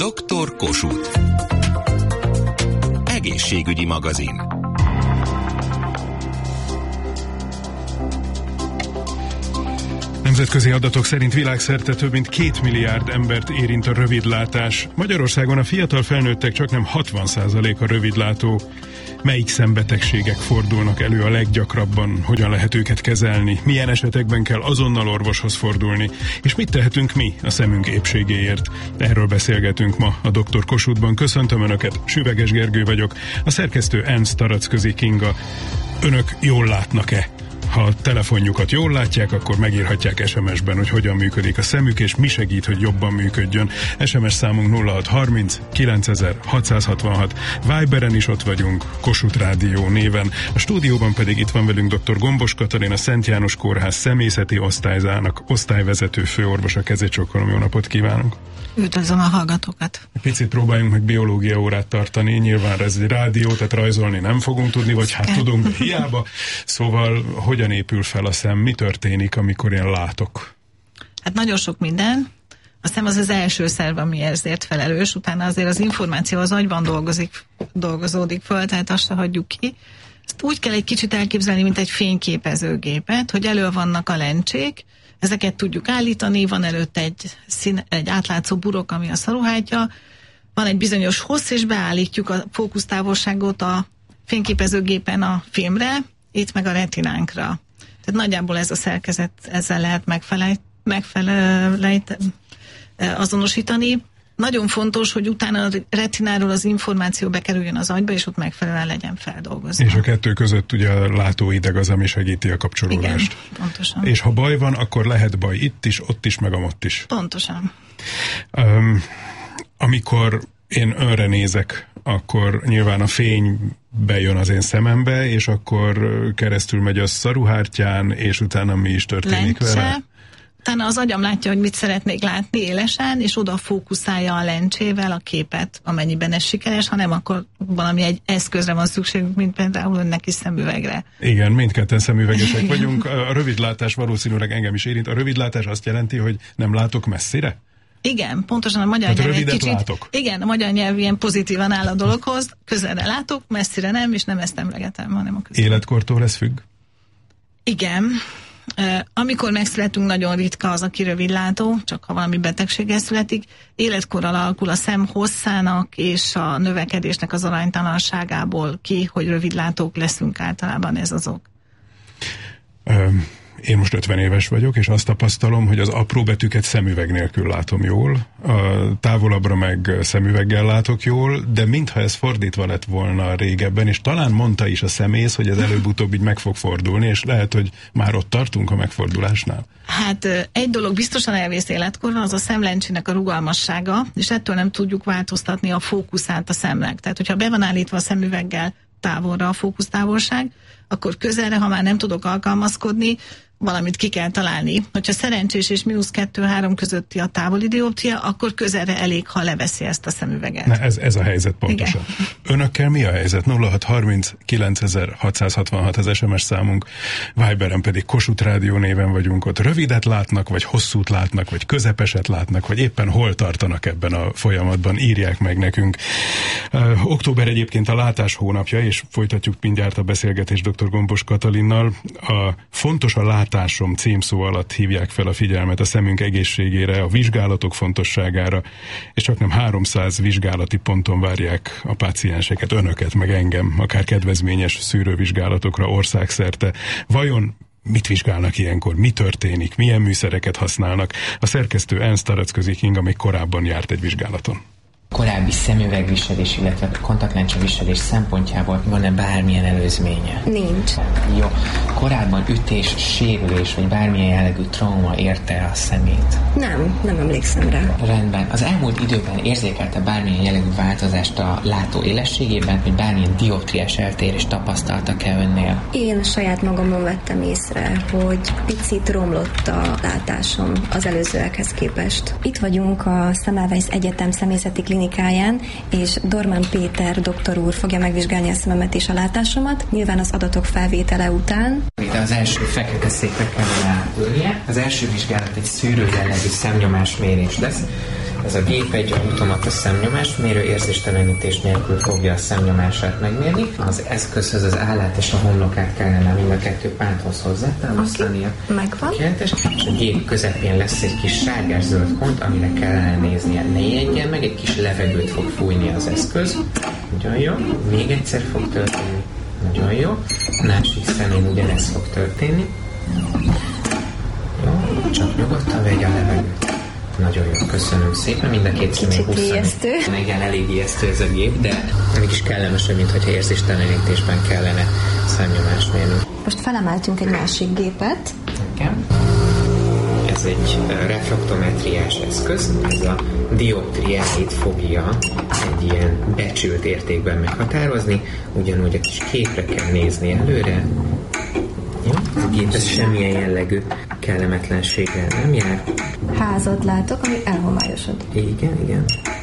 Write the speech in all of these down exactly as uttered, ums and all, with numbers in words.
doktor Kossuth. Egészségügyi magazin. Nemzetközi adatok szerint világszerte több mint két milliárd embert érint a rövidlátás. Magyarországon a fiatal felnőttek csaknem hatvan százaléka rövidlátó. Melyik szembetegségek fordulnak elő a leggyakrabban? Hogyan lehet őket kezelni? Milyen esetekben kell azonnal orvoshoz fordulni? És mit tehetünk mi a szemünk épségéért? Erről beszélgetünk ma a doktor Kossuthban. Köszöntöm Önöket, Süveges Gergő vagyok, a szerkesztő Ernst Taracközi Kinga. Önök jól látnak-e? Ha a telefonjukat jól látják, akkor megírhatják es em es-ben, hogy hogyan működik a szemük, és mi segít, hogy jobban működjön. es em es számunk nulla hat harminc kilencezer hatszázhatvanhat. Viberen is ott vagyunk, Kossuth Rádió néven. A stúdióban pedig itt van velünk dr. Gombos Katalin, a Szent János Kórház személyzeti osztályzának osztályvezető főorvosa. Kezét csókolom, jó napot kívánunk! Üdvözlöm a hallgatókat! Picit próbáljunk meg biológia órát tartani, nyilván ez egy rádió, tehát rajzolni nem fogunk tudni, vagy hát tudunk, hiába. Szóval hogyan épül fel a szem, mi történik, amikor én látok? Hát nagyon sok minden. A szem az az első szerv, ami ezért felelős, utána azért az információ az agyban dolgozik, dolgozódik föl, tehát azt se hagyjuk ki. Ezt úgy kell egy kicsit elképzelni, mint egy fényképezőgépet, hogy elő vannak a lencsék, ezeket tudjuk állítani, van előtte egy, szín, egy átlátszó burok, ami a szaruhátja, van egy bizonyos hossz, és beállítjuk a fókusztávolságot a fényképezőgépen a filmre, itt meg a retinánkra. Tehát nagyjából ez a szerkezet, ezzel lehet megfelelni, megfelelni azonosítani. Nagyon fontos, hogy utána a retináról az információ bekerüljön az agyba, és ott megfelelően legyen feldolgozva. És a kettő között ugye a látóideg az, ami segíti a kapcsolódást. Igen, pontosan. És ha baj van, akkor lehet baj itt is, ott is, meg amott is. Pontosan. Um, amikor én önre nézek, akkor nyilván a fény bejön az én szemembe, és akkor keresztül megy a szaruhártyán, és utána mi is történik Lencse. vele? Utána az agyam látja, hogy mit szeretnék látni élesen, és oda fókuszálja a lencsével a képet, amennyiben ez sikeres, ha nem, akkor valami egy eszközre van szükségünk, mint például önnek is szemüvegre. Igen, mindketten szemüvegesek vagyunk. A rövidlátás valószínűleg engem is érint. A rövidlátás azt jelenti, hogy nem látok messzire? Igen, pontosan a magyar nyelv egy kicsit. Látok. Igen, a magyar nyelv ilyen pozitívan áll a dologhoz, közelre látok, messzire nem, és nem ezt emlegetem, hanem a közelre. Életkortól ez függ? Igen. Amikor megszületünk, nagyon ritka az, aki rövidlátó, csak ha valami betegséggel születik. Életkorral alakul a szem hosszának és a növekedésnek az aránytalanságából ki, hogy rövidlátók leszünk, általában ez az ok. Um. Én most ötven éves vagyok, és azt tapasztalom, hogy az apró betűket szemüveg nélkül látom jól, a távolabbra meg szemüveggel látok jól, de mintha ez fordítva lett volna régebben, és talán mondta is a szemész, hogy ez előbb-utóbb így meg fog fordulni, és lehet, hogy már ott tartunk a megfordulásnál. Hát egy dolog biztosan elvész életkorban, az a szemlencsének a rugalmassága, és ettől nem tudjuk változtatni a fókuszát a szemnek. Tehát, hogyha be van állítva a szemüveggel távolra a fókusztávolság, akkor közelre, ha már nem tudok alkalmazkodni, valamit ki kell találni. Hogyha szerencsés és mínusz kettő-három közötti a távoli dioptria, akkor közelre elég, ha leveszi ezt a szemüveget. Na, ez, ez a helyzet pontosan. Igen. Önökkel mi a helyzet? nulla hat harminc kilencezer hatszázhatvanhat az es em es számunk, Viberen pedig Kossuth Rádió néven vagyunk ott. Rövidet látnak, vagy hosszút látnak, vagy közepeset látnak, vagy éppen hol tartanak ebben a folyamatban? Írják meg nekünk. Uh, október egyébként a látás hónapja, és folytatjuk mindjárt a beszélgetést dr. Gombos Katalinnal. A fontos a látásom címszó alatt hívják fel a figyelmet a szemünk egészségére, a vizsgálatok fontosságára, és csak nem háromszáz vizsgálati ponton várják a pácienseket, önöket, meg engem, akár kedvezményes szűrővizsgálatokra országszerte. Vajon mit vizsgálnak ilyenkor? Mi történik? Milyen műszereket használnak? A szerkesztő Ernst Taracközi Kinga még korábban járt egy vizsgálaton. Korábbi szemüvegviselés, illetve kontaktlencseviselés szempontjából van-e bármilyen előzménye? Nincs. Jó. Korábban ütés, sérülés, vagy bármilyen jellegű trauma érte a szemét? Nem, nem emlékszem rá. Rendben. Az elmúlt időben érzékelte bármilyen jellegű változást a látó élességében, vagy bármilyen dioptriás eltérést tapasztaltak-e önnél? Én saját magamon vettem észre, hogy picit romlott a látásom az előzőekhez képest. Itt vagyunk a Semmelweis Egyetem személyzeti klinikáján, és Dormán Péter doktor úr fogja megvizsgálni a szememet és a látásomat, nyilván az adatok felvétele után. Itt az első fekete székre kellene ülnie. Az első vizsgálat egy szűrő jellegű szemnyomásmérés lesz. Ez a gép egy automata szemnyomásmérő, érzéstelenítés nélkül fogja a szemnyomását megmérni. Az eszközhöz az állát és a homlokát kellene mind a kettő párthoz hozzátámasztania. Okay. Megvan. És a gép közepén lesz egy kis sárgás-zöld pont, amire kellene néznie. Ne ijedjen meg, egy kis levegőt fog fújni az eszköz. Nagyon jó. Még egyszer fog történni. Nagyon jó. A másik szemén ugyanez fog történni. Jó, csak nyugodtan vegye a levegőt. Nagyon jó, köszönöm szépen. Mind a két személy Kicsit ijesztő. Igen, elég ijesztő ez a gép, de mégis kellemesebb, mint hogyha érzéstelenítésben kellene szemnyomást mérni. Most felemeltünk egy másik gépet. Igen. Ez egy refraktometriás eszköz. Ez a dioptriáit fogja egy ilyen becsült értékben meghatározni. Ugyanúgy a kis képre kell nézni előre. Jó? Ez a gép ez semmilyen jellegű kellemetlenséggel nem jár. Házat látok, ami elhomályosod. Igen, igen.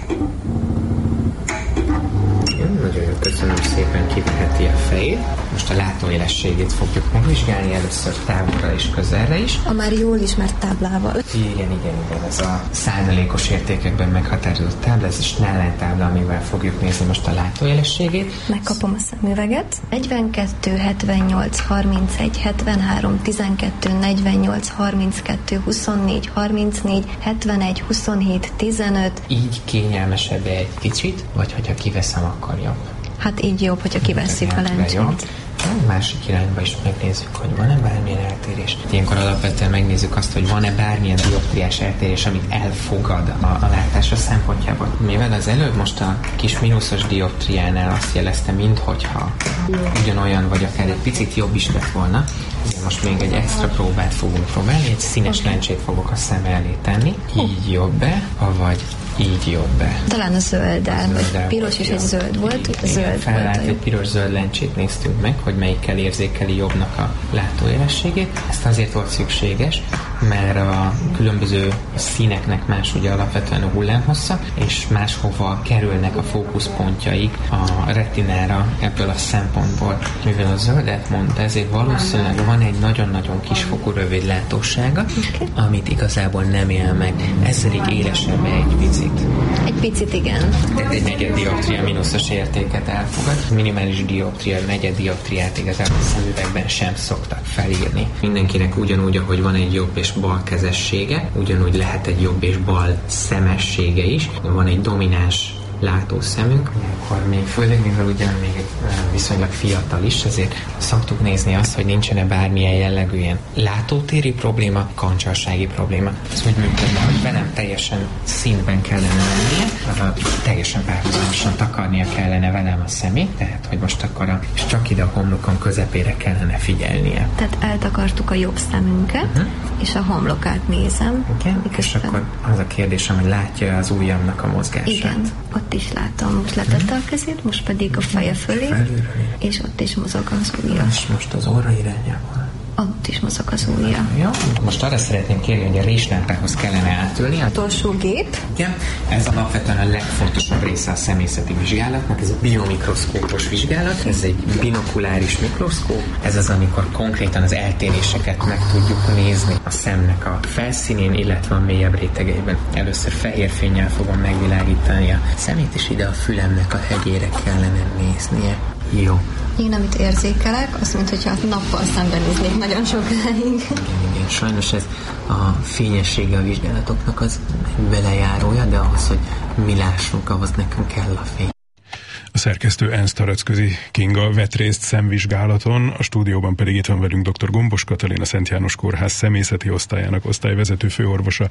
Igen, nagyon jó, köszönöm szépen, kiveheti a fejét. Most a látóélességét fogjuk megvizsgálni, először távolra és közelre is. A már jól ismert táblával. Igen, igen, igen, ez a százalékos értékekben meghatározott tábla, ez a Snellen tábla, amivel fogjuk nézni most a látóélességét. Megkapom a szemüveget. negyvenkettő, hetvennyolc, harmincegy, hetvenhárom, tizenkettő, negyvennyolc, harminckettő, huszonnégy, harmincnégy, hetvenegy, huszonhét, tizenöt. Így kényelmesebb egy kicsit, vagy hogyha kiveszem, akkor jobb? Hát így jobb, hogyha kivesszük a lencsét. A másik irányba is megnézzük, hogy van-e bármilyen eltérés. Ilyenkor alapvetően megnézzük azt, hogy van-e bármilyen dioptriás eltérés, amit elfogad a, a látása szempontjából. Mivel az előbb most a kis mínuszos dioptriánál azt jelezte, minthogyha ugyanolyan, vagy akár egy picit jobb is lett volna, most még egy extra próbát fogunk próbálni, egy színes okay. lencsét fogok a szem elé tenni. Így jobb-e, vagy így jobb-e? Talán a zölddel, vagy piros és egy zöld volt. Igen, zöld felállt volt egy piros-zöld lencsét néztünk meg, hogy melyikkel érzékeli jobbnak a látóélességét. Ezt azért volt szükséges, mert a különböző színeknek más ugye alapvetően a hullámhossza, és máshova kerülnek a fókuszpontjaik a retinára ebből a szempontból. Mivel a zöldet mondta, ezért valószínűleg van egy nagyon-nagyon kisfokú rövidlátósága, okay. amit igazából nem él meg. Ezzel így élesebb egy picit. Egy picit, igen. Tehát egy negyed dioptria mínuszos értéket elfogad. Minimális dioptria, negyed dioptriát igazából a szemüvegben sem szoktak felírni. Mindenkinek ugyanúgy, ahogy van egy jobb és bal kezessége, ugyanúgy lehet egy jobb és bal szemessége is. Van egy domináns látószemünk, akkor még főleg, mivel ugye még egy viszonylag fiatal is, ezért szoktuk nézni azt, hogy nincsen-e bármilyen jellegű ilyen látótéri probléma, kancsarsági probléma. Ez úgy működne, hogy velem teljesen színben kellene lennie, teljesen párhuzamosan takarnia kellene velem a szemét, tehát hogy most akkor a, és csak ide a homlokon közepére kellene figyelnie. Tehát eltakartuk a jobb szemünket, uh-huh. és a homlokát nézem. Igen, és akkor az a kérdésem, hogy látja az ujjamnak a mozgását. Igen, ott is látom. Most letette a kezét, most pedig a feje fölé, Felülről. És ott is mozog az ujja. És most az orra irányából. Ott is mozog az ujja. Jó. Most arra szeretném kérni, hogy a réslámpához kellene átülni. A utolsó gép. Igen. Ez alapvetően a legfontosabb része a szemészeti vizsgálatnak. Ez a biomikroszkópos vizsgálat. Ez egy binokuláris mikroszkóp. Ez az, amikor konkrétan az eltéréseket meg tudjuk nézni a szemnek a felszínén, illetve a mélyebb rétegeiben. Először fehér fénnyel fogom megvilágítani a szemét, és ide a fülemnek a hegyére kellene néznie. Jó. Én, amit érzékelek, azt mint hogyha nappal szembenéznék nagyon sokáig. Igen, igen. Sajnos ez a fényessége a vizsgálatoknak az belejárója, de ahhoz, hogy mi lássunk, ahhoz nekünk kell a fény. A szerkesztő Ernst Taracközi Kinga vett részt szemvizsgálaton, a stúdióban pedig itt van velünk dr. Gombos Katalin, a Szent János Kórház szemészeti osztályának osztályvezető főorvosa.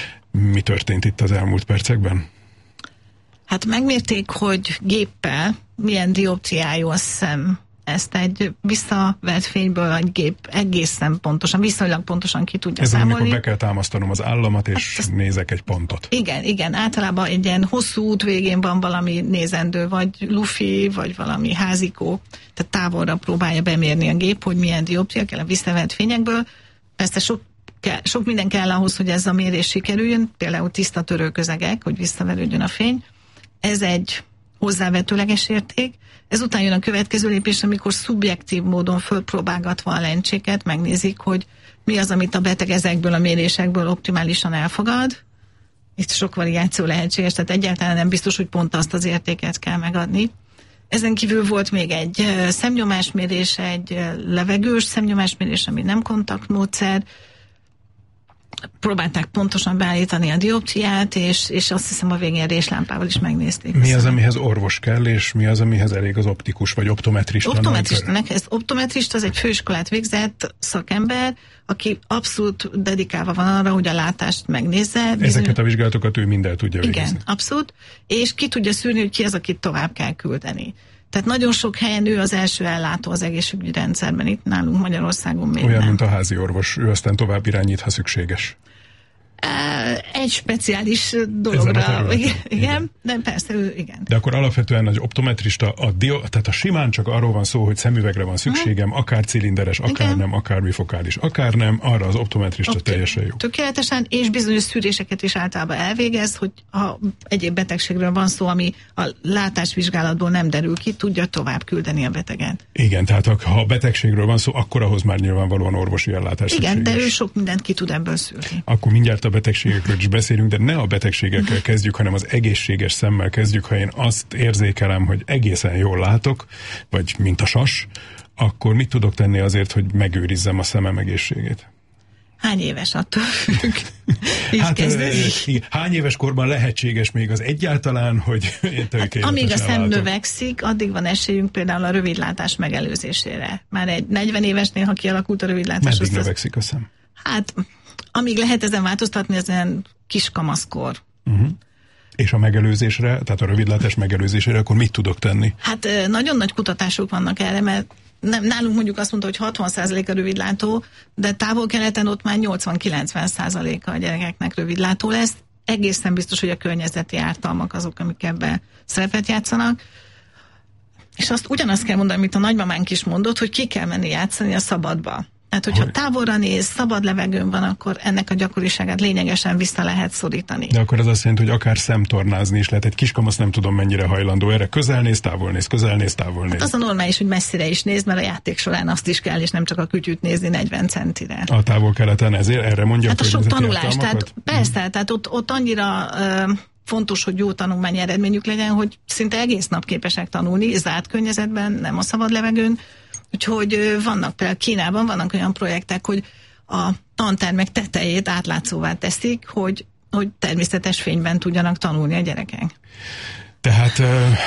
Mi történt itt az elmúlt percekben? Hát megmérték, hogy géppel milyen dioptriájú a szem. Ezt egy visszavett fényből egy gép egészen pontosan, viszonylag pontosan ki tudja Ez számolni. Ez amikor be kell támasztanom az államat, és hát nézek egy pontot. Igen, igen. Általában egy ilyen hosszú út végén van valami nézendő, vagy lufi, vagy valami házikó. Tehát távolra próbálja bemérni a gép, hogy milyen dioptria kell a visszavett fényekből. Persze sok, kell, sok minden kell ahhoz, hogy ez a mérés sikerüljön, például tiszta törőközegek, hogy visszaverődjön a fény. Ez egy hozzávetőleges érték. Ezután jön a következő lépés, amikor szubjektív módon fölpróbálgatva a lencséket, megnézik, hogy mi az, amit a beteg ezekből a mérésekből optimálisan elfogad. Itt sok variáció lehetséges, tehát egyáltalán nem biztos, hogy pont azt az értéket kell megadni. Ezen kívül volt még egy szemnyomásmérés, egy levegős szemnyomásmérés, ami nem kontaktmódszer. Próbálták pontosan beállítani a dioptriát, és, és azt hiszem a végén réslámpával is megnézték. Mi az, amihez orvos kell, és mi az, amihez elég az optikus vagy optometrista? Optometristanek, ez optometrista, az egy főiskolát végzett szakember, aki abszolút dedikálva van arra, hogy a látást megnézze. Bizony... Ezeket a vizsgálatokat ő mind el tudja végezni. Igen, abszolút, és ki tudja szűrni, hogy ki az, akit tovább kell küldeni. Tehát nagyon sok helyen ő az első ellátó az egészségügyi rendszerben, itt nálunk Magyarországon még olyan, nem. mint a házi orvos, ő aztán tovább irányít, ha szükséges. Egy speciális dologra, igen, igen, de persze ő, igen. De akkor alapvetően az optometrista, a dio, tehát a simán csak arról van szó, hogy szemüvegre van szükségem, hmm. akár cilinderes, akár igen. nem, akár bifokális, akár nem, arra az optometrista okay. teljesen jó. Tökéletesen, és bizonyos szűréseket is általában elvégez, hogy ha egyéb betegségről van szó, ami a látásvizsgálatból nem derül ki, tudja tovább küldeni a beteget. Igen, tehát ha a betegségről van szó, akkor ahhoz már nyilvánvalóan orvosi ellátás igen, szükséges. de ő sok mindent ki tud ebből szűrni. Akkor mindjárt a betegségekről is beszélünk, de ne a betegségekkel kezdjük, hanem az egészséges szemmel kezdjük. Ha én azt érzékelem, hogy egészen jól látok, vagy mint a sas, akkor mit tudok tenni azért, hogy megőrizzem a szemem egészségét? Hány éves attól függ? Hát, hány éves korban lehetséges még az egyáltalán, hogy hát, amíg a szem növekszik, addig van esélyünk például a rövidlátás megelőzésére. Már egy negyven évesnél, ha kialakult a rövidlátás... Meddig növekszik a szem? Hát, amíg lehet ezen változtatni, ezen kiskamaszkor. Uh-huh. És a megelőzésre, tehát a rövidlátás megelőzésére, akkor mit tudok tenni? Hát nagyon nagy kutatások vannak erre, mert nem, nálunk mondjuk azt mondta, hogy hatvan százalék a rövidlátó, de távol-keleten ott már nyolcvan-kilencven százalék a gyerekeknek rövidlátó lesz. Egészen biztos, hogy a környezeti ártalmak azok, amik ebben szerepet játszanak. És azt ugyanazt kell mondani, amit a nagymamánk is mondott, hogy ki kell menni játszani a szabadba. Tehát, hogyha távolra néz, szabad levegőn van, akkor ennek a gyakoriságát lényegesen vissza lehet szorítani. De akkor ez azt jelenti, hogy akár szemtornázni is lehet. Egy kiskamasz nem tudom mennyire hajlandó erre. Közel néz, távol néz, közel néz, távol néz. Hát az a normális, hogy messzire is néz, mert a játék során azt is kell, és nem csak a kütyűt nézni negyven centire. A távol-keleten ezért erre mondja, hát a sok tanulás, tehát persze, hmm. tehát ott, ott annyira... Uh, fontos, hogy jó tanulmányi eredményük legyen, hogy szinte egész nap képesek tanulni, zárt környezetben, nem a szabad levegőn. Úgyhogy vannak például Kínában vannak olyan projektek, hogy a tantermek tetejét átlátszóvá teszik, hogy, hogy természetes fényben tudjanak tanulni a gyerekek. Tehát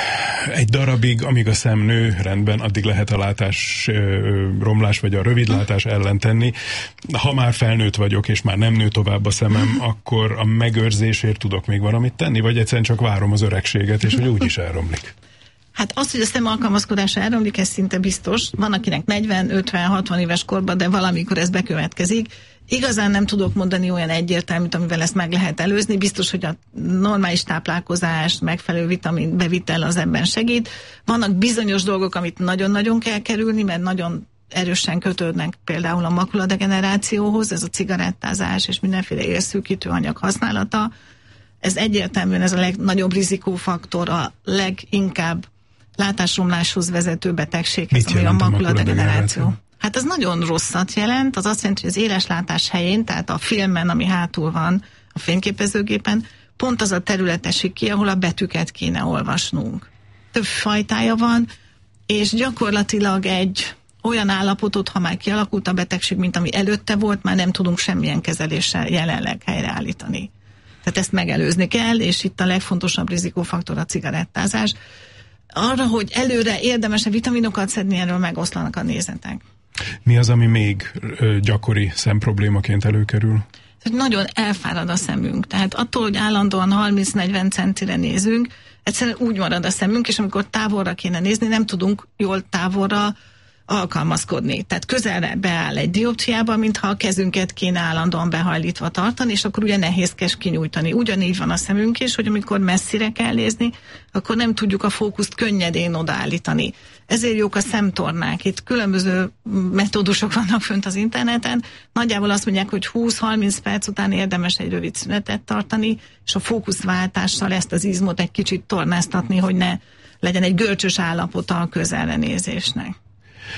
egy darabig, amíg a szem nő, rendben, addig lehet a látás romlás vagy a rövidlátás ellen tenni. Ha már felnőtt vagyok, és már nem nő tovább a szemem, akkor a megőrzésért tudok még valamit tenni, vagy egyszerűen csak várom az öregséget, és hogy úgyis elromlik. Hát az, hogy a szem alkalmazkodása elromlik, ez szinte biztos. Van, akinek negyven, ötven, hatvan éves korban, de valamikor ez bekövetkezik. Igazán nem tudok mondani olyan egyértelműt, amivel ezt meg lehet előzni. Biztos, hogy a normális táplálkozás, megfelelő vitamin bevitel az ebben segít. Vannak bizonyos dolgok, amit nagyon-nagyon kell kerülni, mert nagyon erősen kötődnek például a makuladegenerációhoz, ez a cigarettázás és mindenféle érszűkítő anyag használata. Ez egyértelműen ez a legnagyobb rizikófaktor, a leginkább látásromláshoz vezető betegség, ez, ami a makuladegeneráció. Hát ez nagyon rosszat jelent, az azt jelenti, hogy az éles látás helyén, tehát a filmen, ami hátul van a fényképezőgépen, pont az a terület esik ki, ahol a betűket kéne olvasnunk. Több fajtája van, és gyakorlatilag egy olyan állapotot, ha már kialakult a betegség, mint ami előtte volt, már nem tudunk semmilyen kezeléssel jelenleg helyreállítani. Tehát ezt megelőzni kell, és itt a legfontosabb rizikófaktor a cigarettázás. Arra, hogy előre érdemes-e vitaminokat szedni, erről megoszlanak a nézetek. Mi az, ami még ö, gyakori szemproblémaként előkerül? Tehát nagyon elfárad a szemünk. Tehát attól, hogy állandóan harminc-negyven centire nézünk, egyszerűen úgy marad a szemünk, és amikor távolra kéne nézni, nem tudunk jól távolra alkalmazkodni. Tehát közelre beáll egy dioptriába, mintha a kezünket kéne állandóan behajlítva tartani, és akkor ugye nehézkes kinyújtani. Ugyanígy van a szemünk is, hogy amikor messzire kell nézni, akkor nem tudjuk a fókuszt könnyedén odaállítani. Ezért jók a szemtornák. Itt különböző metódusok vannak fönt az interneten. Nagyjából azt mondják, hogy húsz-harminc perc után érdemes egy rövid szünetet tartani, és a fókuszváltással ezt az izmot egy kicsit tornáztatni, hogy ne legyen egy görcsös állapota a közelre nézésnek.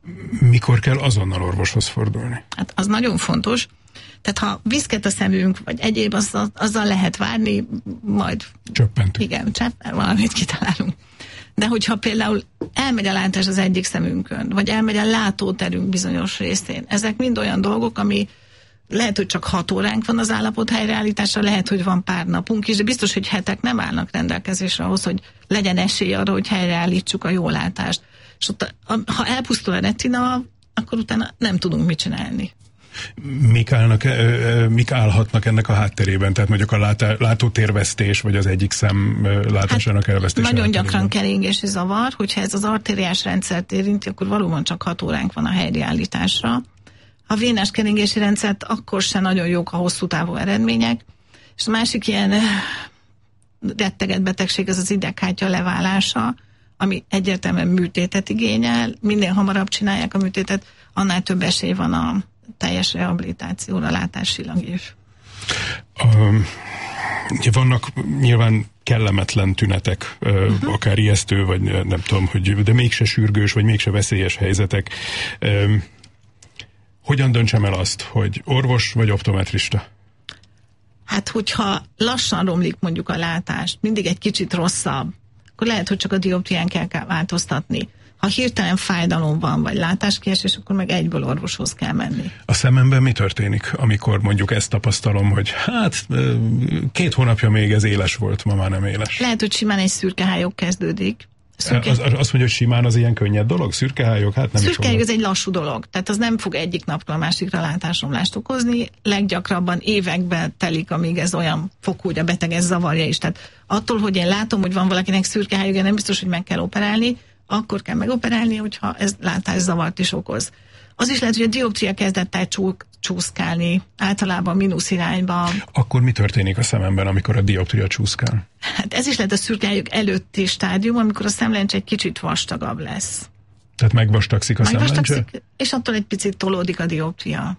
Mikor kell azonnal orvoshoz fordulni? Hát az nagyon fontos. Tehát ha viszket a szemünk, vagy egyéb, azzal, azzal lehet várni, majd... Csöppentünk. Igen, cseppen valamit kitalálunk. De hogyha például elmegy a látás az egyik szemünkön, vagy elmegy a látóterünk bizonyos részén, ezek mind olyan dolgok, ami lehet, hogy csak hat óránk van az állapot helyreállításra, lehet, hogy van pár napunk is, de biztos, hogy hetek nem állnak rendelkezésre ahhoz, hogy legyen esély arra, hogy helyreállítsuk a jó látást. És ott, ha elpusztul a retina, akkor utána nem tudunk mit csinálni. Mik, állnak, mik állhatnak ennek a hátterében? Tehát mondjuk a látá, látótérvesztés, vagy az egyik szem látásának hát elvesztése? Nagyon gyakran keringési zavar, hogyha ez az artériás rendszert érinti, akkor valóban csak hat óránk van a helyreállításra. A vénás keringési rendszert akkor se nagyon jók a hosszú távú eredmények. És a másik ilyen retteget betegség az az ideghártya leválása, ami egyértelműen műtétet igényel. Minél hamarabb csinálják a műtétet, annál több esély van a teljes rehabilitációra, látásillagés. Um, ugye vannak nyilván kellemetlen tünetek, uh-huh. akár ijesztő, vagy nem tudom, hogy, de mégse sürgős, vagy mégse veszélyes helyzetek. Um, hogyan döntsem el azt, hogy orvos vagy optometrista? Hát, hogyha lassan romlik mondjuk a látás, mindig egy kicsit rosszabb, akkor lehet, hogy csak a dioptrián kell változtatni. Ha hirtelen fájdalom van, vagy látáskiesés, akkor meg egyből orvoshoz kell menni. A szememben mi történik, amikor mondjuk ezt tapasztalom, hogy hát két hónapja még ez éles volt, ma már nem éles? Lehet, hogy simán egy szürkehályog kezdődik. Szürke... Az, azt mondja, hogy simán az ilyen könnyed dolog? Szürkehályog? Hát nem Szürkehályog az egy lassú dolog, tehát az nem fog egyik napról a másikra látásromlást okozni. Leggyakrabban években telik, amíg ez olyan fokú, hogy a beteg ez zavarja is. Tehát attól, hogy én látom, hogy van valakinek szürkehályogja, nem biztos, hogy meg kell operálni, akkor kell megoperálni, hogyha ez látászavart is okoz. Az is lehet, hogy a dioptria kezdett el csúk, csúszkálni, általában mínusz irányba. Akkor mi történik a szememben, amikor a dioptria csúszkál? Hát ez is lehet a szürkehályog előtti stádium, amikor a szemlencse egy kicsit vastagabb lesz. Tehát megvastagszik a szemlencse? És attól egy picit tolódik a dioptria.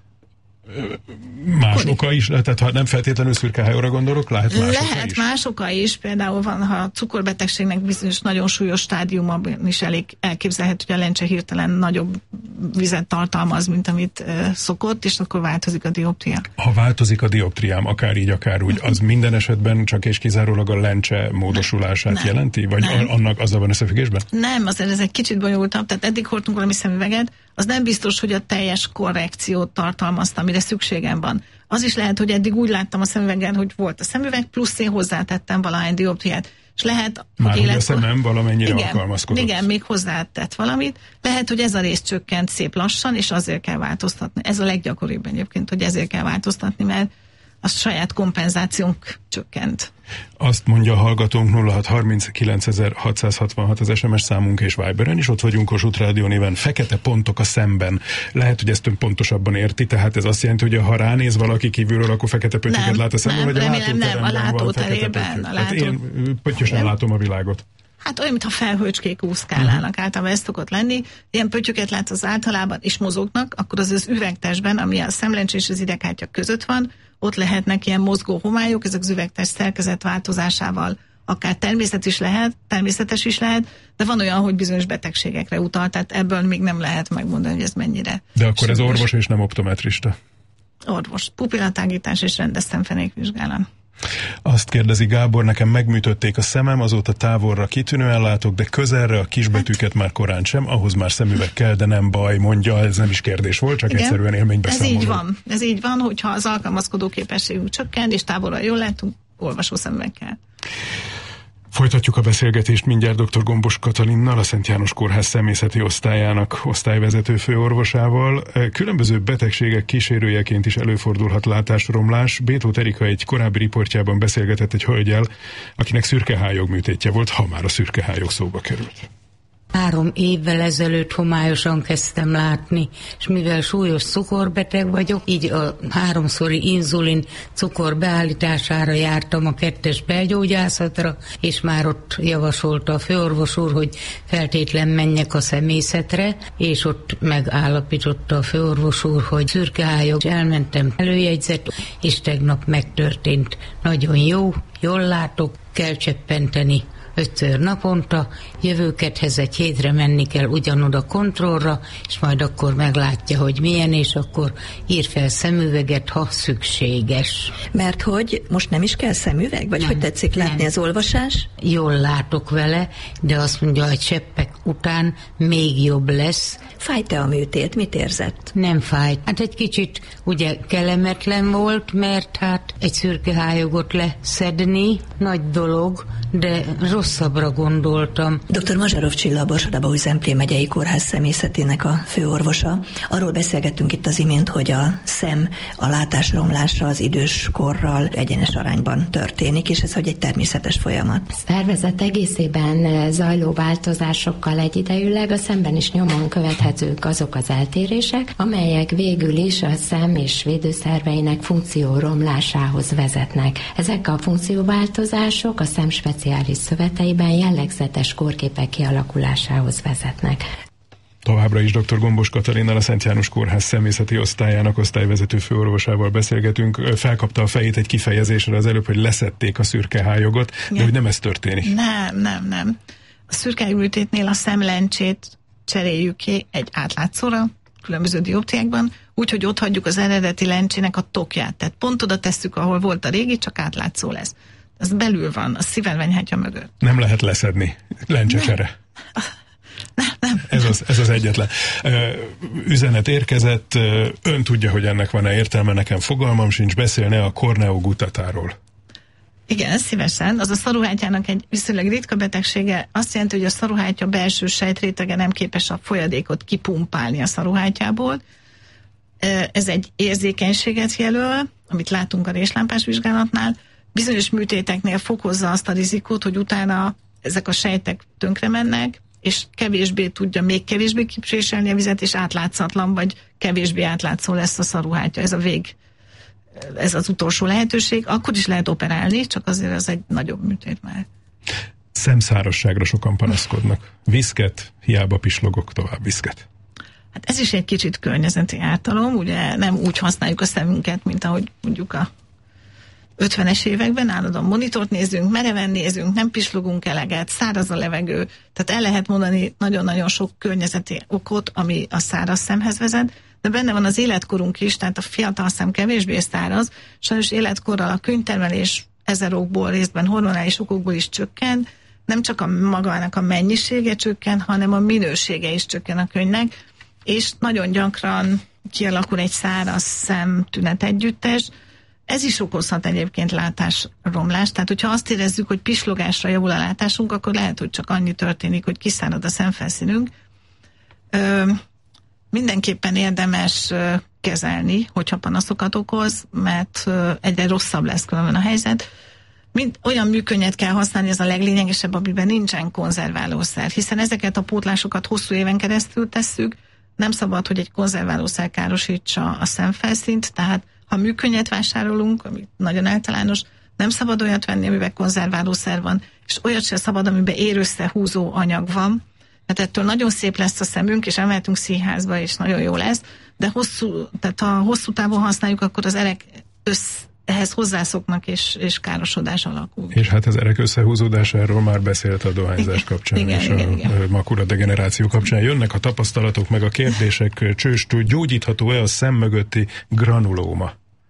Más Kodik. Oka is? Tehát ha nem feltétlenül szürkehályóra gondolok, lehet más Lehet oka is? más oka is. Például van, ha a cukorbetegségnek bizonyos nagyon súlyos stádiumban is elég elképzelhető, hogy a lencse hirtelen nagyobb vizet tartalmaz, mint amit uh, szokott, és akkor változik a dioptria. Ha változik a dioptriám, akár így, akár úgy, az minden esetben csak és kizárólag a lencse módosulását nem, jelenti? Vagy nem. annak azzal van összefüggésben? Nem, azért ez egy kicsit bonyolultabb. Tehát eddig hordtunk valami szemüveget, az nem biztos, hogy a teljes korrekciót tartalmazta, amire szükségem van. Az is lehet, hogy eddig úgy láttam a szemüveggel, hogy volt a szemüveg, plusz én hozzátettem valahány dioptriát. És lehet, Már hogy életkor... a szemem valamennyire igen, alkalmazkodott. Igen, még hozzátett valamit. Lehet, hogy ez a rész csökkent szép lassan, és azért kell változtatni. Ez a leggyakoribb egyébként, hogy ezért kell változtatni, mert a saját kompenzációnk csökkent. Azt mondja a hallgatónk, nulla hat harminckilenc hatszázhatvanhat az es em es számunk és Viberen is, ott vagyunk Kossuth Rádió néven, fekete pontok a szemben. Lehet, hogy ezt ön pontosabban érti, tehát ez azt jelenti, hogy ha ránéz valaki kívülről, akkor fekete pöttyöket lát a szemben, nem, vagy a remélem, nem, a látóterében. A látó... Hát én pöttyösen látom a világot. Hát olyan, mintha felhőcskék úszkálnának, uh-huh. általában ez szokott lenni. Ilyen pöttyöket látsz az általában, és mozognak, akkor az az üvegtestben, ami a szemlencse és az ideghártya között van, ott lehetnek ilyen mozgó homályok, ezek az üvegtest szerkezet változásával akár természet is lehet, természetes is lehet, de van olyan, hogy bizonyos betegségekre utal, tehát ebből még nem lehet megmondani, hogy ez mennyire. De akkor ez orvos és nem optometrista? Orvos. Pupillatágítás és rendes szemfenékvizsgálat. Azt kérdezi Gábor, nekem megműtötték a szemem, azóta távolra kitűnően látok, de közelre a kisbetűket már korán sem, ahhoz már szemüveg kell, de nem baj, mondja, ez nem is kérdés volt, csak igen, egyszerűen élménybeszámoló. Ez így van, ez így van, hogyha az alkalmazkodó képességünk csökkent, és távolra jól látunk, olvasó szemüveg kell. Folytatjuk a beszélgetést mindjárt dr. Gombos Katalinnal, a Szent János Kórház személyzeti osztályának osztályvezető főorvosával. Különböző betegségek kísérőjeként is előfordulhat látásromlás. Bétóth Erika egy korábbi riportjában beszélgetett egy hölgyel, akinek szürkehályog műtétje volt, ha már a szürkehályog szóba került. Három évvel ezelőtt homályosan kezdtem látni, és mivel súlyos cukorbeteg vagyok, így a háromszori inzulin cukor beállítására jártam a kettes belgyógyászatra, és már ott javasolta a főorvos úr, hogy feltétlen menjek a szemészetre, és ott megállapította a főorvos úr, hogy szürkehályog, és elmentem előjegyzet, és tegnap megtörtént. Nagyon jó, jól látok, kell cseppenteni ötször naponta, jövőkedhez egy hétre menni kell ugyanoda kontrollra, és majd akkor meglátja, hogy milyen, és akkor ír fel szemüveget, ha szükséges. Mert hogy most nem is kell szemüveg? Vagy nem, hogy tetszik látni nem. Az olvasás? Jól látok vele, de azt mondja, hogy cseppek után még jobb lesz. Fájt-e a műtét? Mit érzett? Nem fájt. Hát egy kicsit ugye kellemetlen volt, mert hát egy szürkehályogot leszedni nagy dolog, de rosszabbra gondoltam. doktor Mazsarov Csilla, a Borsod-Abaúj-Zemplén megyei kórház szemészetének a főorvosa. Arról beszélgettünk itt az imént, hogy a szem a látásromlása az idős korral egyenes arányban történik, és ez hogy egy természetes folyamat. A szervezet egészében zajló változásokkal egyidejűleg a szemben is nyomon követhetők azok az eltérések, amelyek végül is a szem és védőszerveinek funkció romlásához vezetnek. Ezek a funkcióváltozások a szem speciális szöveteiben jellegzetes kórképek kialakulásához vezetnek. Továbbra is dr. Gombos Katalinnal, a Szent János Kórház személyzeti osztályának osztályvezető főorvosával beszélgetünk. Felkapta a fejét egy kifejezésre az előbb, hogy leszették a szürkehályogot, de hogy nem ez történik. Nem, nem, nem. A szürkehályogműtétnél a szemlencsét cseréljük ki egy átlátszóra, különböző dioptriákban, úgyhogy ott hagyjuk az eredeti lencsének a tokját. Tehát pont oda tesszük, ahol volt a régi, csak átlátszó lesz. Ez belül van, a szivárványhátya mögött. Nem lehet leszedni lencsecsere. Nem, nem. Ez az, ez az egyetlen. Üzenet érkezett, ön tudja, hogy ennek van-e értelme, nekem fogalmam sincs, beszélne a Corneo gutatáról. Igen, szívesen. Az a szaruhátyának egy viszonylag ritka betegsége. Azt jelenti, hogy a szaruhátya belső sejtrétege nem képes a folyadékot kipumpálni a szaruhátyából. Ez egy érzékenységet jelöl, amit látunk a réslámpás vizsgálatnál. Bizonyos műtéteknél fokozza azt a rizikót, hogy utána ezek a sejtek tönkre mennek, és kevésbé tudja, még kevésbé kipréselni a vizet, és átlátszatlan, vagy kevésbé átlátszó lesz a szaruhátya. Ez a vég, ez az utolsó lehetőség. Akkor is lehet operálni, csak azért ez egy nagyobb műtét már. Szemszárazságra sokan panaszkodnak. Viszket, hiába pislogok, tovább viszket. Hát ez is egy kicsit környezeti ártalom, ugye nem úgy használjuk a szemünket, mint ahogy mondjuk a ötvenes években állandóan monitort nézünk, mereven nézünk, nem pislogunk eleget, száraz a levegő, tehát el lehet mondani nagyon-nagyon sok környezeti okot, ami a száraz szemhez vezet, de benne van az életkorunk is, tehát a fiatal szem kevésbé száraz, sajnos életkorral a könyvtermelés ezer okból, részben hormonális okokból is csökken, nem csak a magának a mennyisége csökken, hanem a minősége is csökken a könyvnek, és nagyon gyakran kialakul egy száraz szemtünet együttes. Ez is okozhat egyébként látásromlást, tehát hogyha azt érezzük, hogy pislogásra javul a látásunk, akkor lehet, hogy csak annyi történik, hogy kiszárad a szemfelszínünk. Ö, mindenképpen érdemes ö, kezelni, hogyha panaszokat okoz, mert ö, egyre rosszabb lesz különben a helyzet. Mind, olyan műkönnyet kell használni, ez a leglényegesebb, amiben nincsen konzerválószer, hiszen ezeket a pótlásokat hosszú éven keresztül tesszük, nem szabad, hogy egy konzerválószer károsítsa a szemfelszínt, tehát ha műkönnyet vásárolunk, ami nagyon általános, nem szabad olyat venni, amiben konzerválószer van, és olyat sem szabad, amiben érösszehúzó anyag van, mert ettől nagyon szép lesz a szemünk, és elmehetünk színházba, és nagyon jó lesz, de hosszú, tehát ha hosszú távon használjuk, akkor az erek össz, ehhez hozzászoknak, és, és károsodás alakul. És hát az erek összehúzódásáról már beszélt a dohányzás kapcsán, igen, és igen, a igen. makula degeneráció kapcsán. Jönnek a tapasztalatok, meg a kérdések. Csőstől, gyógyítható-e a szem mögötti granulóma?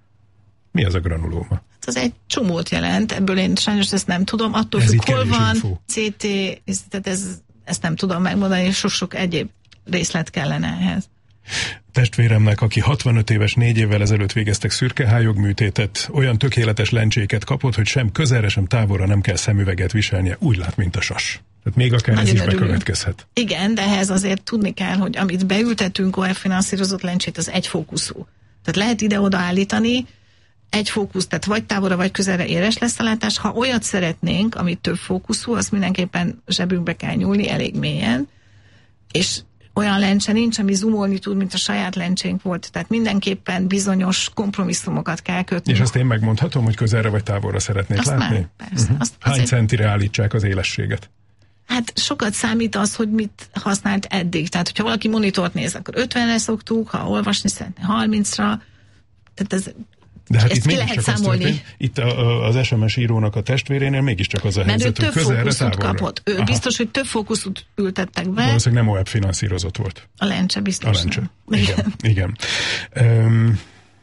Mi az a granulóma? Ez egy csomót jelent, ebből én sajnos ezt nem tudom. Attól függ, hol van, info. cé té, tehát ez, ezt nem tudom megmondani, és sok-sok egyéb részlet kellene ehhez. Testvéremnek, aki hatvanöt éves, négy évvel ezelőtt végeztek szürkehályog műtétet, olyan tökéletes lencséket kapott, hogy sem közelre, sem távolra nem kell szemüveget viselnie, úgy lát, mint a sas. Tehát még akár nagyon ez is örülünk. Bekövetkezhet. Igen, de ehhez azért tudni kell, hogy amit beültetünk o er finanszírozott lencsét, az egyfókuszú. Tehát lehet ide-oda állítani, egy fókusz, tehát vagy távolra, vagy közelre éles lesz a látás. Ha olyat szeretnénk, amit több fókuszú, azt mindenképpen zsebünkbe kell nyúlni elég mélyen, és olyan lencse nincs, ami zoomolni tud, mint a saját lencsénk volt. Tehát mindenképpen bizonyos kompromisszumokat kell kötni. És azt én megmondhatom, hogy közelre vagy távolra szeretnék azt látni? Már, persze. Uh-huh. Azt, Hány azért... centire állítsák az élességet? Hát sokat számít az, hogy mit használt eddig. Tehát, hogyha valaki monitort néz, akkor ötvenre szoktuk, ha olvasni szeretne harmincra. Tehát ez De hát ezt itt ki lehet számolni. Itt a, a, az es em es írónak a testvérénél mégiscsak az a Mert helyzet, ő hogy több közelre fókuszút távolra. kapott. Ő Aha. biztos, hogy több fókuszút ültettek be. Valószínűleg nem web finanszírozott volt. A lencse biztos. A lencse. Nem. Igen. Igen. Um,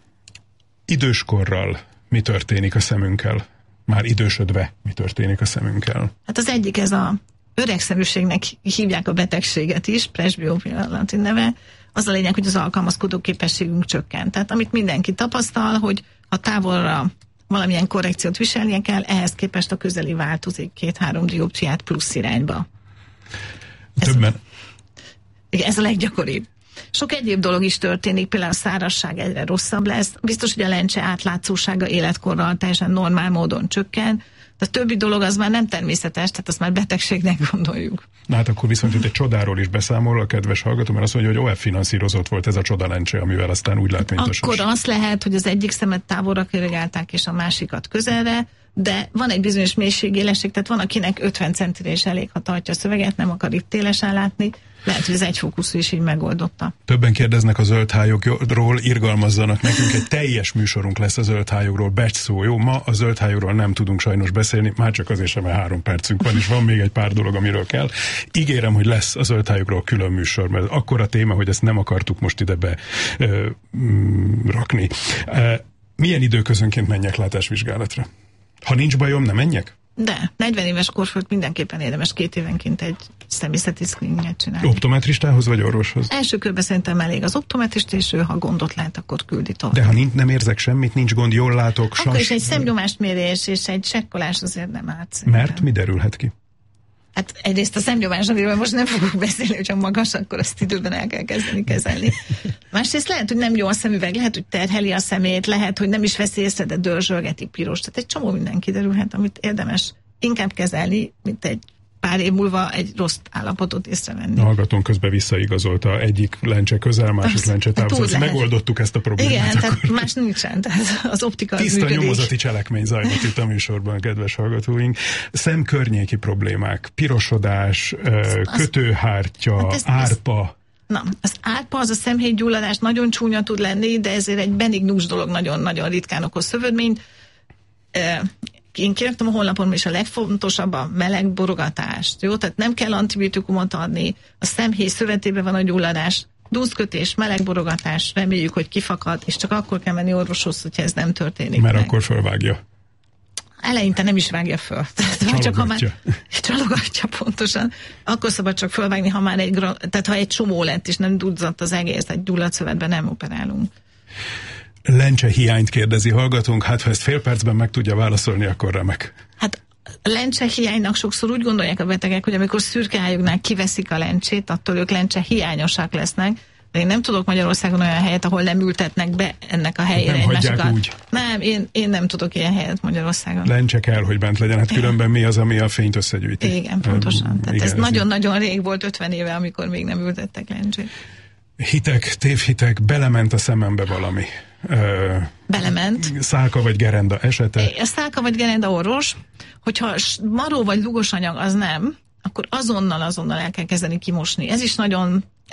időskorral mi történik a szemünkkel? Már idősödve mi történik a szemünkkel? Hát az egyik ez a öregszeműségnek hívják a betegséget is, presbiopia latin neve. Az a lényeg, hogy az alkalmazkodó képességünk csökkent. Tehát amit mindenki tapasztal, hogy ha távolra valamilyen korrekciót viselnie kell, ehhez képest a közeli változik két-három dioptriát plusz irányba. Többen. Ez, ez a leggyakoribb. Sok egyéb dolog is történik, például a szárazság egyre rosszabb lesz. Biztos, hogy a lencse átlátszósága életkorral teljesen normál módon csökken. De a többi dolog az már nem természetes, tehát azt már betegségnek gondoljuk. Na hát akkor viszont itt egy csodáról is beszámol a kedves hallgató, mert azt mondja, hogy o ef finanszírozott volt ez a csodalencse, amivel aztán úgy lát, mint a Akkor sos. az lehet, hogy az egyik szemet távolra korrigálták, és a másikat közelre, de van egy bizonyos mélységélesség, tehát van, akinek ötven centire is elég, ha tartja a szöveget, nem akar itt télesen látni. Lehet, hogy az egyfókuszú is így megoldotta. Többen kérdeznek a zöldhályogról, irgalmazzanak nekünk, egy teljes műsorunk lesz a zöldhályogról, becs szó, jó? Ma a zöldhályogról nem tudunk sajnos beszélni, már csak azért sem, mert három percünk van, és van még egy pár dolog, amiről kell. Ígérem, hogy lesz a zöldhályogról külön műsor, mert akkora téma, hogy ezt nem akartuk most ide be ö, m, rakni. E, milyen időközönként menjek látásvizsgálatra? Ha nincs bajom, nem menjek? De negyven éves kor fölött mindenképpen érdemes két évenként egy személyzeti screeninget csinálni. Optometristához vagy orvoshoz? Első körben szerintem elég az optometrista, és ő, ha gondot lát, akkor küldi tovább. De ha nincs, nem érzek semmit, nincs gond, jól látok, akkor sas... is egy szemnyomástmérés és egy csekkolás azért nem árt szerintem. Mert mi derülhet ki? Hát egyrészt a szemnyomás, amiről most nem fogok beszélni, hogyha magas, akkor azt időben el kell kezdeni kezelni. Másrészt lehet, hogy nem jó a szemüveg, lehet, hogy terheli a szemét, lehet, hogy nem is veszi észre, de dörzsölgeti piros. Tehát egy csomó minden kiderülhet, amit érdemes inkább kezelni, mint egy pár év múlva egy rossz állapotot észrevenni. A hallgatón közben visszaigazolta egyik lencse közel, másik Azt, lencse távol. hát Megoldottuk ezt a problémát. Igen, akkor. tehát más nincsen, tehát az optika Tiszta működik. nyomozati cselekmény zajlott itt a műsorban, kedves hallgatóink. Szemkörnyéki problémák, pirosodás, az, kötőhártya, hát ezt, árpa. Na, az árpa, az a szemhéjgyulladás nagyon csúnya tud lenni, de ezért egy benignus dolog nagyon-nagyon ritkán okoz szövődményt. Én kiraktam a honlapon, és a legfontosabb a meleg borogatást, jó? Tehát nem kell antibiotikumot adni, a szemhéj szövetében van a gyulladás, dúszkötés, meleg borogatás, reméljük, hogy kifakad, és csak akkor kell menni orvoshoz, hogyha ez nem történik Mert meg. akkor fölvágja. Eleinte nem is vágja föl. Tehát, csak ha már, csalogatja pontosan. Akkor szabad csak fölvágni, ha már egy, tehát ha egy csomó lett, és nem dudzadt az egész, egy gyulladt szövetben nem operálunk. Lencse hiányt kérdezi hallgatónk, hát ha ezt fél percben meg tudja válaszolni, akkor remek. Hát a lencse hiánynak sokszor úgy gondolják a betegek, hogy amikor szürkeájugnál kiveszik a lencsét, attól ők lencse hiányosak lesznek, de én nem tudok Magyarországon olyan helyet, ahol nem ültetnek be ennek a helyére nem egymásokat. úgy. Nem, én, én nem tudok ilyen helyet Magyarországon. Lencse kell, hogy bent legyen, hát különben mi az, ami a fényt összegyűjti. Igen, pontosan. Tehát igen, ez ez nagyon-nagyon rég volt, ötven éve, amikor még nem ültettek lencsét. Hitek, tévhitek, belement a szemembe valami. Ö, Belement. Szálka vagy gerenda esete. A szálka vagy gerenda orvos, hogyha maró vagy lugos anyag az nem, akkor azonnal, azonnal el kell kezdeni kimosni. Ez is nagyon